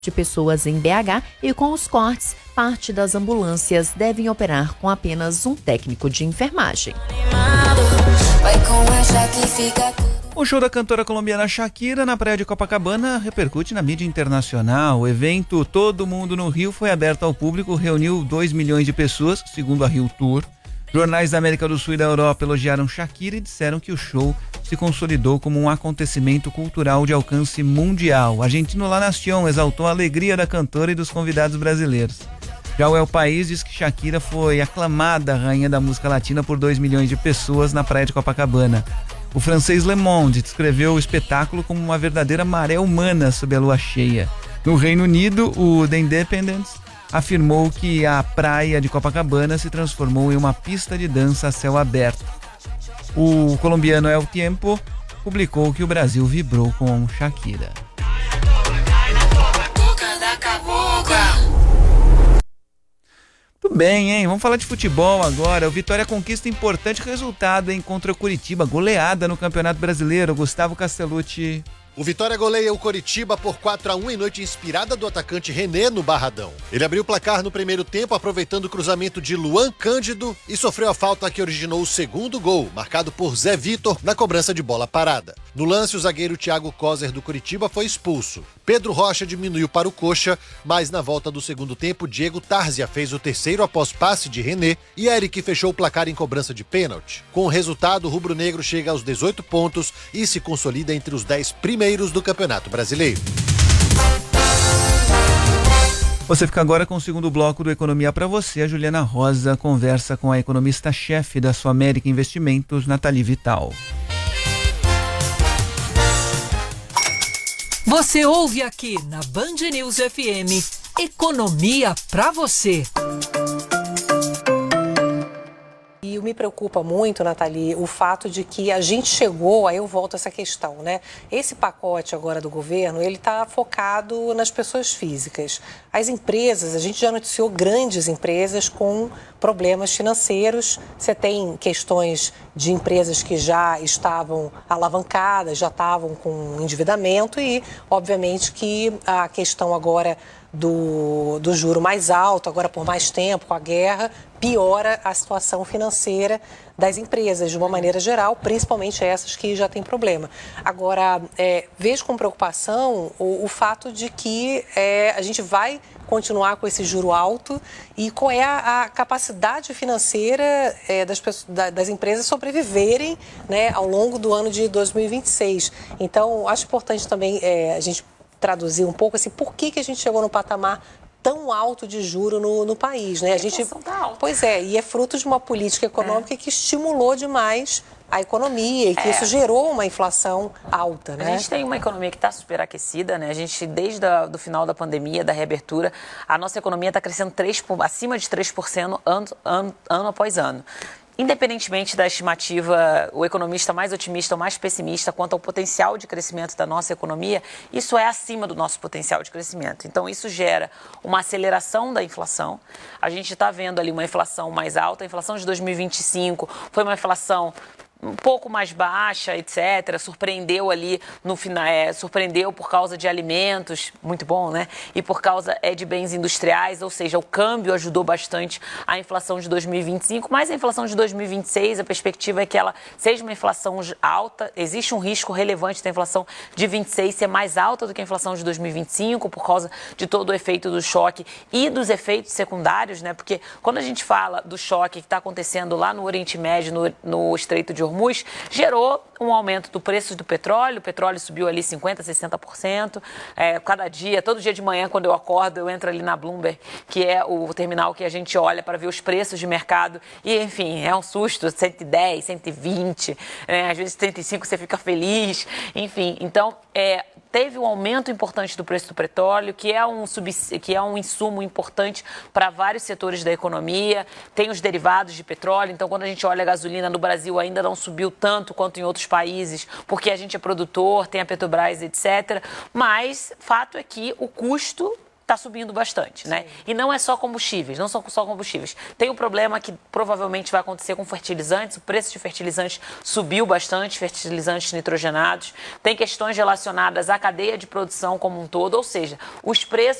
de pessoas em BH e com os cortes, parte das ambulâncias devem operar com apenas um técnico de enfermagem. O show da cantora colombiana Shakira na praia de Copacabana repercute na mídia internacional. O evento Todo Mundo no Rio foi aberto ao público, reuniu 2 milhões de pessoas, segundo a Rio Tour. Jornais da América do Sul e da Europa elogiaram Shakira e disseram que o show se consolidou como um acontecimento cultural de alcance mundial. O argentino La Nación exaltou a alegria da cantora e dos convidados brasileiros. Já o El País diz que Shakira foi aclamada rainha da música latina por 2 milhões de pessoas na praia de Copacabana. O francês Le Monde descreveu o espetáculo como uma verdadeira maré humana sob a lua cheia. No Reino Unido, o The Independent afirmou que a praia de Copacabana se transformou em uma pista de dança a céu aberto. O colombiano El Tiempo publicou que o Brasil vibrou com Shakira. Tudo bem, hein? Vamos falar de futebol agora. O Vitória conquista importante resultado, hein? Contra o Coritiba, goleada no Campeonato Brasileiro. Gustavo Castellucci. O Vitória goleia o Coritiba por 4-1 em noite inspirada do atacante René no Barradão. Ele abriu o placar no primeiro tempo, aproveitando o cruzamento de Luan Cândido e sofreu a falta que originou o segundo gol, marcado por Zé Vitor na cobrança de bola parada. No lance, o zagueiro Thiago Coser do Coritiba foi expulso. Pedro Rocha diminuiu para o Coxa, mas na volta do segundo tempo, Diego Tárzia fez o terceiro após passe de René e Eric fechou o placar em cobrança de pênalti. Com o resultado, o rubro-negro chega aos 18 pontos e se consolida entre os 10 primeiros do Campeonato Brasileiro. Você fica agora com o segundo bloco do Economia para você. A Juliana Rosa conversa com a economista-chefe da Sul América Investimentos, Nathalie Vital. Você ouve aqui na Band News FM, Economia para você. E me preocupa muito, Nathalie, o fato de que a gente chegou, aí eu volto a essa questão, né? Esse pacote agora do governo, ele está focado nas pessoas físicas. As empresas, a gente já noticiou grandes empresas com problemas financeiros. Você tem questões de empresas que já estavam alavancadas, já estavam com endividamento e, obviamente, que a questão agora do juro mais alto, agora por mais tempo, com a guerra, piora a situação financeira das empresas, de uma maneira geral, principalmente essas que já têm problema. Agora, vejo com preocupação o fato de que a gente vai continuar com esse juro alto e qual é a capacidade financeira das empresas sobreviverem, né, ao longo do ano de 2026. Então, acho importante também a gente traduzir um pouco assim, por que a gente chegou no patamar tão alto de juro no país, né? A gente tá alta. Pois é, e é fruto de uma política econômica que estimulou demais a economia e que isso gerou uma inflação alta, né? A gente tem uma economia que está superaquecida, né? A gente, desde o final da pandemia, da reabertura, a nossa economia está crescendo acima de 3% ano após ano. Independentemente da estimativa, o economista mais otimista ou mais pessimista quanto ao potencial de crescimento da nossa economia, isso é acima do nosso potencial de crescimento. Então, isso gera uma aceleração da inflação. A gente está vendo ali uma inflação mais alta. A inflação de 2025 foi uma inflação um pouco mais baixa, etc. Surpreendeu ali no final, surpreendeu por causa de alimentos, muito bom, né? E por causa de bens industriais, ou seja, o câmbio ajudou bastante a inflação de 2025, mas a inflação de 2026, a perspectiva é que ela seja uma inflação alta. Existe um risco relevante da inflação de 26 ser mais alta do que a inflação de 2025 por causa de todo o efeito do choque e dos efeitos secundários, né? Porque quando a gente fala do choque que está acontecendo lá no Oriente Médio, no Estreito de Hormuz, gerou um aumento do preço do petróleo. O petróleo subiu ali 50%, 60%. Cada dia, todo dia de manhã, quando eu acordo, eu entro ali na Bloomberg, que é o terminal que a gente olha para ver os preços de mercado. E, enfim, é um susto, 110, 120, às vezes 105 você fica feliz. Enfim, então, teve um aumento importante do preço do petróleo, que é um insumo importante para vários setores da economia. Tem os derivados de petróleo, então quando a gente olha a gasolina no Brasil ainda não subiu tanto quanto em outros países, porque a gente é produtor, tem a Petrobras, etc. Mas fato é que o custo está subindo bastante, né? E não é só combustíveis, não são só combustíveis. Tem um problema que provavelmente vai acontecer com fertilizantes, o preço de fertilizantes subiu bastante, fertilizantes nitrogenados. Tem questões relacionadas à cadeia de produção como um todo, ou seja, os preços